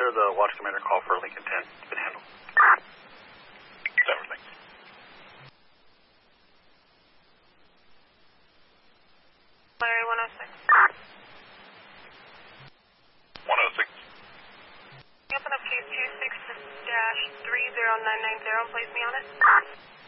the watch commander call for Lincoln 10 has been handled. That's everything. Larry 106. 106. Open up case 26-30990 and place me on it.